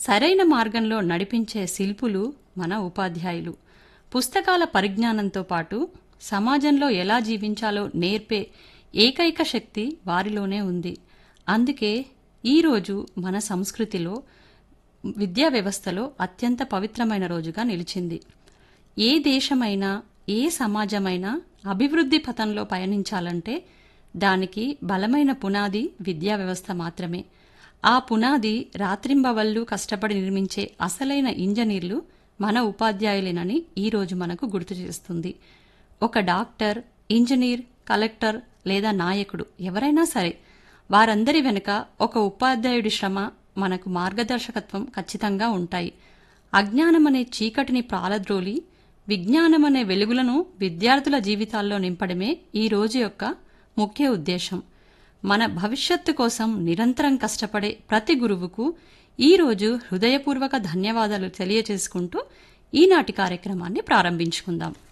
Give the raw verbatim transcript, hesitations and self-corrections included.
సరైన మార్గంలో నడిపించే శిల్పులు మన ఉపాధ్యాయులు. పుస్తకాల పరిజ్ఞానంతో పాటు సమాజంలో ఎలా జీవించాలో నేర్పే ఏకైక శక్తి వారిలోనే ఉంది. అందుకే ఈరోజు మన సంస్కృతిలో, విద్యా వ్యవస్థలో అత్యంత పవిత్రమైన రోజుగా నిలిచింది. ఏ దేశమైనా, ఏ సమాజమైనా అభివృద్ధి పథంలో పయనించాలంటే దానికి బలమైన పునాది విద్యా వ్యవస్థ మాత్రమే. ఆ పునాది రాత్రింబవళ్లు కష్టపడి నిర్మించే అసలైన ఇంజనీర్లు మన ఉపాధ్యాయులేనని ఈరోజు మనకు గుర్తు చేస్తుంది. ఒక డాక్టర్, ఇంజనీర్, కలెక్టర్ లేదా నాయకుడు ఎవరైనా సరే, వారందరి వెనుక ఒక ఉపాధ్యాయుడి శ్రమ, మనకు మార్గదర్శకత్వం ఖచ్చితంగా ఉంటాయి. అజ్ఞానమనే చీకటిని ప్రాలద్రోలి విజ్ఞానమనే వెలుగులను విద్యార్థుల జీవితాల్లో నింపడమే ఈ రోజు యొక్క ముఖ్య ఉద్దేశం. మన భవిష్యత్తు కోసం నిరంతరం కష్టపడే ప్రతి గురువుకు ఈరోజు హృదయపూర్వక ధన్యవాదాలు తెలియజేసుకుంటూ ఈనాటి కార్యక్రమాన్ని ప్రారంభించుకుందాం.